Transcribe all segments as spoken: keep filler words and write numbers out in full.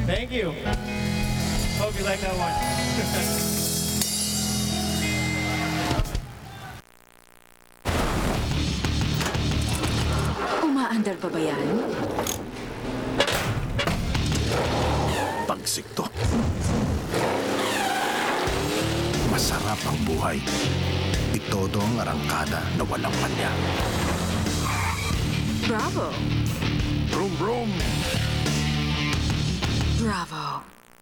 Thank you. Hope you like that one. Umaandar pa ba yan? Pagsik to. Masarap ang buhay. Itodo ang arangkada na walang palya. Bravo! Brum brum! Bravo!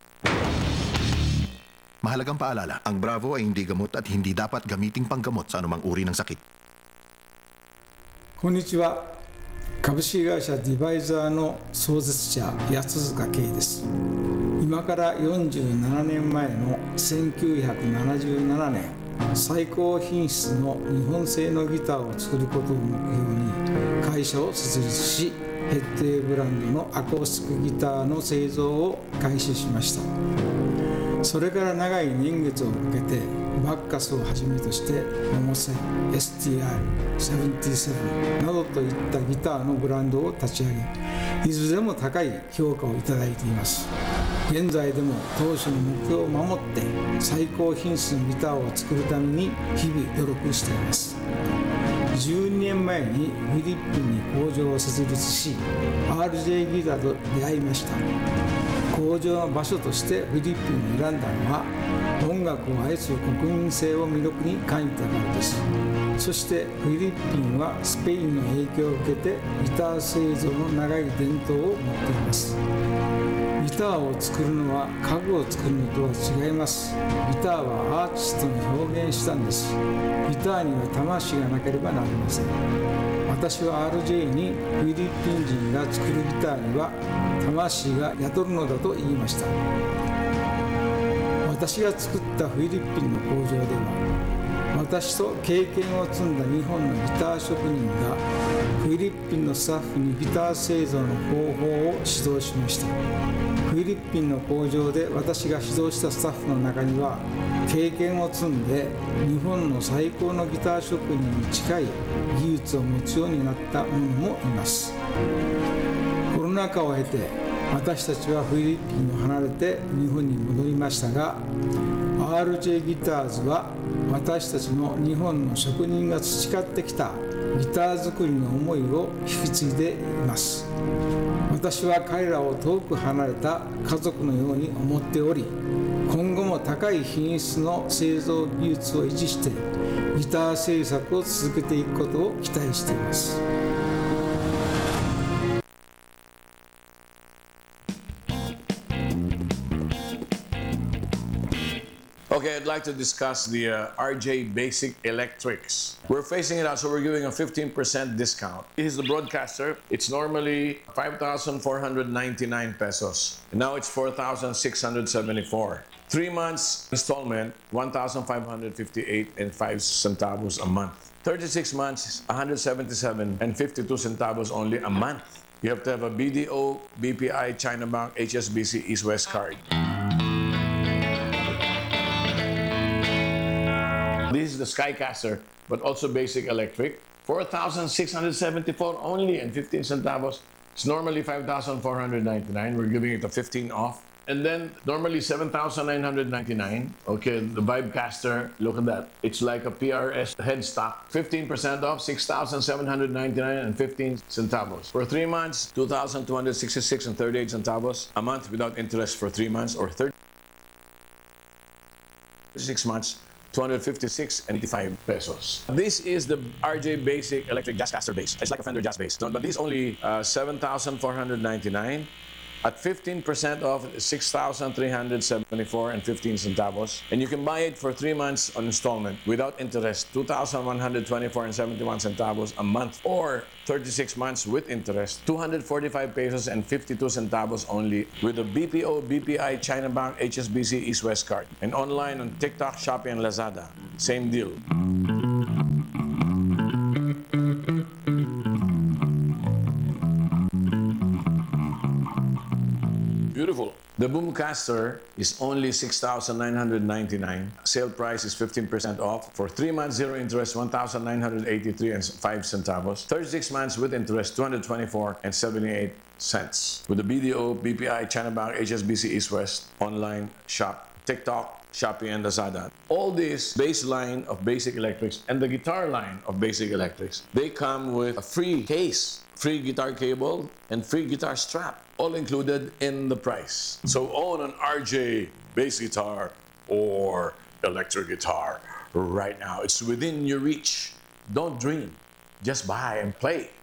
Mahalagang paalala, ang Bravo ay hindi gamot at hindi dapat gamiting panggamot sa anumang uri ng sakit. こんにちは。株式会社ディバイザーの創設者安塚圭です。今からよんじゅうななねんまえのせんきゅうひゃくななじゅうななねん、最高品質の日本製のギターを作ることを目標に会社を設立し、ヘッドエブランドのアコースティックギターの製造を開始しました。それから長い年月をかけてバッカスをはじめとしてモモセン、エスティーアール、セブンティーセブンなどといったギターのブランドを立ち上げ、いずれも高い評価をいただいています。現在でも当初の目標を守って最高品質のギターを作るために日々努力しています。じゅうにねんまえにフィリピンに工場を設立し アールジェー ギターと出会いました。工場の場所としてフィリピンを選んだのは音楽を愛する国民性を魅力に感じたからです。そしてフィリピンはスペインの影響を受けてギター製造の長い伝統を持っています。ギターを作るのは家具を作るのとは違います。ギターはアーティストに表現したんです。ギターには魂がなければなりません。私は アールジェー にフィリピン人が作るギターには魂が宿るのだと言いました。私が作ったフィリピンの工場では、私と経験を積んだ日本のギター職人がフィリピンのスタッフにギター製造の方法を指導しました。フィリピンの工場で私が指導したスタッフの中には、経験を積んで日本の最高のギター職人に近い技術を持つようになった者もいます。コロナ禍を経て私たちはフィリピンを離れて日本に戻りましたが、 アールジェー ギターズは私たちの日本の職人が培ってきたギター作りの思いを引き継いでいます。私は彼らを遠く離れた家族のように思っており、今後も高い品質の製造技術を維持してギター製作を続けていくことを期待しています。 Okay, I'd like to discuss the uh, R J Basic Electrics. We're phasing it out, so we're giving a fifteen percent discount. Here's the broadcaster. It's normally five thousand four hundred ninety-nine pesos. And now it's four thousand six hundred seventy-four. Three months installment, one thousand five hundred fifty-eight and five centavos a month. thirty-six months, one hundred seventy-seven and fifty-two centavos only a month. You have to have a B D O, B P I, China Bank, H S B C, East West card. This is the Skycaster, but also basic electric. four thousand six hundred seventy-four only and fifteen centavos. It's normally five thousand four hundred ninety-nine. We're giving it a fifteen off. And then normally seven thousand nine hundred ninety-nine. Okay, the Vibecaster, look at that. It's like a P R S headstock. fifteen percent off, six thousand seven hundred ninety-nine and fifteen centavos. For three months, two thousand two hundred sixty-six and thirty-eight centavos a month without interest for three months or thirty-six months. two hundred fifty-six and eighty-five pesos. This is the R J Basic Electric Jazzcaster base. It's like a Fender Jazz bass, but this is only uh, seven thousand four hundred ninety-nine. At fifteen percent off, six thousand three hundred seventy-four and fifteen centavos. And you can buy it for three months on installment without interest, two thousand one hundred twenty-four and seventy-one centavos a month, or thirty-six months with interest, two hundred forty-five pesos and fifty-two centavos only with a B P O, B P I, China Bank, H S B C, East West card. And online on TikTok, Shopee, and Lazada. Same deal. Beautiful. The Boomcaster is only six thousand nine hundred ninety-nine. Sale price is fifteen percent off. For three months, zero interest, one thousand nine hundred eighty-three and five centavos. thirty-six months with interest, two hundred twenty-four and seventy-eight cents. With the B D O, B P I, China Bank, H S B C, East West, online, shop, TikTok, Shopee, and Lazada. All this base line of Basic Electrics and the guitar line of Basic Electrics, they come with a free case, free guitar cable, and free guitar strap, all included in the price. So own an R J bass guitar or electric guitar right now. It's within your reach. Don't dream, just buy and play.